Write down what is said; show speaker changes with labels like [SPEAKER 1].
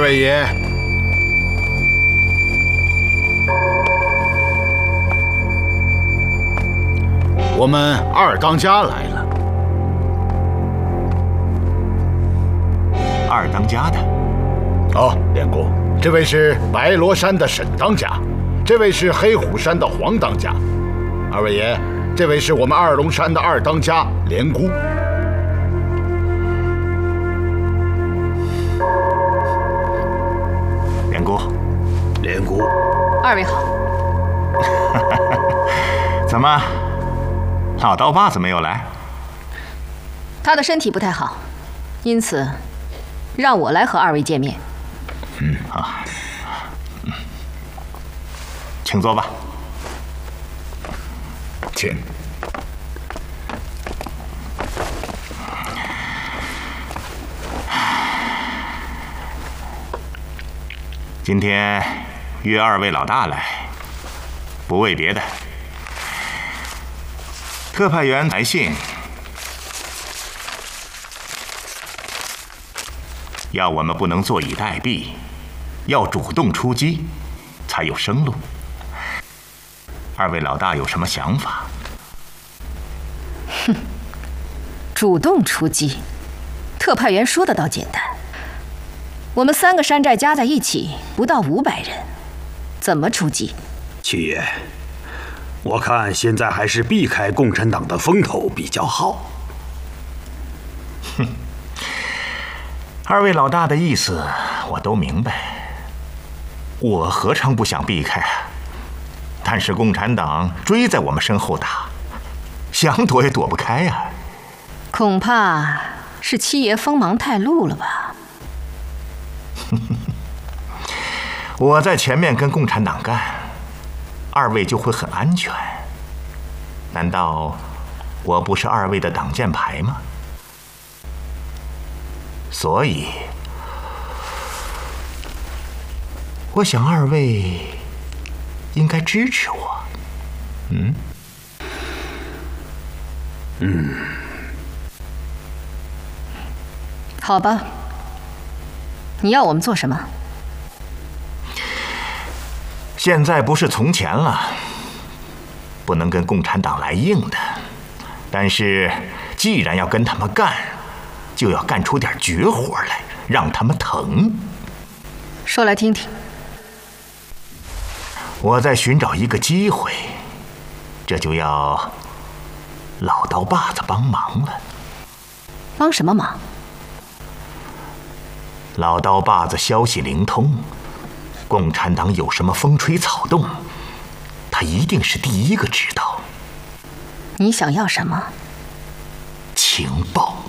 [SPEAKER 1] 位爷，我们二当家来了。
[SPEAKER 2] 二当家的？
[SPEAKER 1] 哦，连姑，这位是白罗山的沈当家，这位是黑虎山的黄当家。二位爷，这位是我们二龙山的二当家连姑。
[SPEAKER 2] 连姑，
[SPEAKER 3] 连姑，
[SPEAKER 4] 二位好。
[SPEAKER 2] 怎么，老刀把子没有来？
[SPEAKER 4] 他的身体不太好，因此让我来和二位见面。
[SPEAKER 2] 请坐吧。
[SPEAKER 1] 请。
[SPEAKER 2] 今天约二位老大来，不为别的，特派员来信，要我们不能坐以待毙，要主动出击，才有生路。二位老大有什么想法？
[SPEAKER 4] 哼，主动出击，特派员说的倒简单。我们3个山寨加在一起不到500人，怎么出击？
[SPEAKER 3] 七爷，我看现在还是避开共产党的风头比较好。
[SPEAKER 2] 哼，二位老大的意思我都明白，我何尝不想避开啊？但是共产党追在我们身后打，想躲也躲不开呀。
[SPEAKER 4] 恐怕是七爷锋芒太露了吧？
[SPEAKER 2] 我在前面跟共产党干，二位就会很安全。难道我不是二位的挡箭牌吗？所以，我想二位应该支持我。
[SPEAKER 4] 好吧，你要我们做什么？
[SPEAKER 2] 现在不是从前了，不能跟共产党来硬的。但是，既然要跟他们干，就要干出点绝活来，让他们疼。
[SPEAKER 4] 说来听听。
[SPEAKER 2] 我在寻找一个机会，这就要老刀把子帮忙了。
[SPEAKER 4] 帮什么忙？
[SPEAKER 2] 老刀把子消息灵通，共产党有什么风吹草动，他一定是第一个知道。
[SPEAKER 4] 你想要什么？
[SPEAKER 2] 情报。